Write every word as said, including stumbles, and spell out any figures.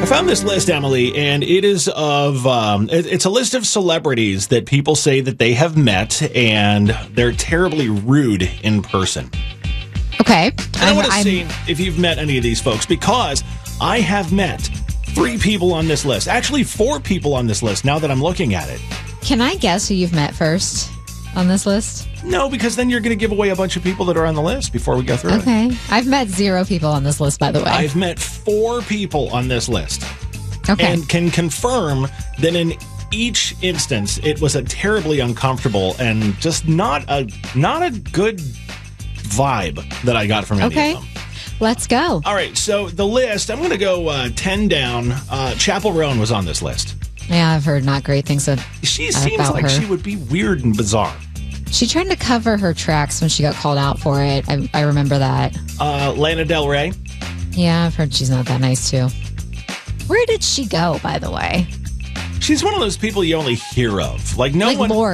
I found this list, Emily, and it is of, um, it, it's a list of celebrities that people say that they have met, and they're terribly rude in person. Okay. And I want to see if you've met any of these folks, because I have met three people on this list. Actually, four people on this list now that I'm looking at it. Can I guess who you've met first on this list? No, because then you're going to give away a bunch of people that are on the list before we go through okay. it. Okay. I've met zero people on this list, by the way. I've met four people on this list. Okay. And can confirm that in each instance, it was a terribly uncomfortable and just not a not a good vibe that I got from any okay. of them. Let's go. All right, so the list, I'm going to go uh, ten down. Uh, Chappell Roan was on this list. Yeah, I've heard not great things of, She seems about like her. she would be weird and bizarre. She tried to cover her tracks when she got called out for it. I, I remember that. Uh, Lana Del Rey. Yeah, I've heard she's not that nice, too. Where did she go, by the way? She's one of those people you only hear of. Like, no like one... Lord.